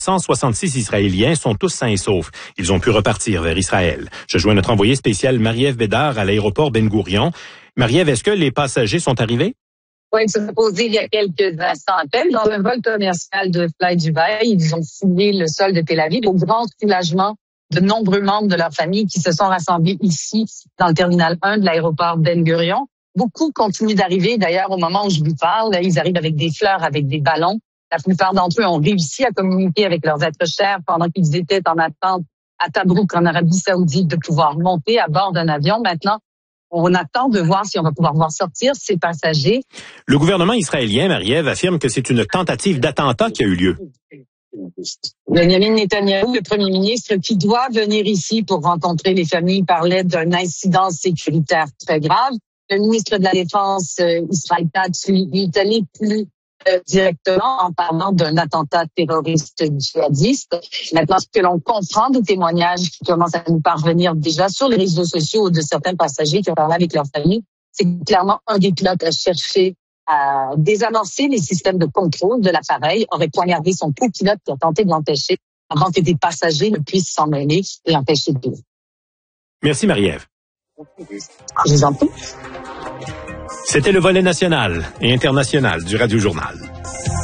166 Israéliens sont tous sains et saufs. Ils ont pu repartir vers Israël. Je joins notre envoyé spécial Marie-Ève Bédard à l'aéroport Ben-Gourion. Marie-Ève, est-ce que les passagers sont arrivés? Oui, ils se sont posés il y a quelques instants à peine. Dans un vol commercial de Fly Dubai, ils ont foulé le sol de Tel Aviv au grand soulagement de nombreux membres de leur famille qui se sont rassemblés ici, dans le terminal 1 de l'aéroport Ben-Gurion. Beaucoup continuent d'arriver. D'ailleurs, au moment où je vous parle, ils arrivent avec des fleurs, avec des ballons. La plupart d'entre eux ont réussi à communiquer avec leurs êtres chers pendant qu'ils étaient en attente à Tabrouk, en Arabie Saoudite, de pouvoir monter à bord d'un avion. Maintenant, on attend de voir si on va pouvoir voir sortir ces passagers. Le gouvernement israélien, Marie-Ève, affirme que c'est une tentative d'attentat qui a eu lieu. Benjamin Netanyahou, le premier ministre, qui doit venir ici pour rencontrer les familles, parlait d'un incident sécuritaire très grave. Le ministre de la Défense, Israël Katz, lui, est allé plus directement en parlant d'un attentat terroriste djihadiste. Maintenant, ce que l'on comprend des témoignages qui commencent à nous parvenir déjà sur les réseaux sociaux de certains passagers qui ont parlé avec leur famille, c'est clairement un des pilotes à chercher à désamorcer les systèmes de contrôle de l'appareil, aurait poignardé son copilote qui a tenté de l'empêcher avant que des passagers ne puissent s'en mêler et empêcher de vivre. Merci Marie-Ève. Je vous en prie. C'était le volet national et international du Radio Journal.